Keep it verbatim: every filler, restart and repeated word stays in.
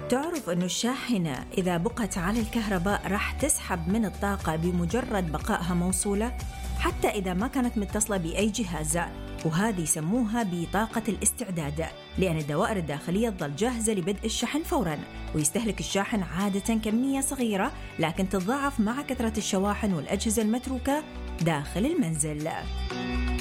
تعرف أنه الشاحنة إذا بقت على الكهرباء راح تسحب من الطاقة بمجرد بقائها موصولة حتى إذا ما كانت متصلة بأي جهاز، وهذه يسموها بطاقة الاستعداد، لأن الدوائر الداخلية تظل جاهزة لبدء الشحن فوراً، ويستهلك الشاحن عادة كمية صغيرة لكن تتضاعف مع كثرة الشواحن والأجهزة المتروكة داخل المنزل.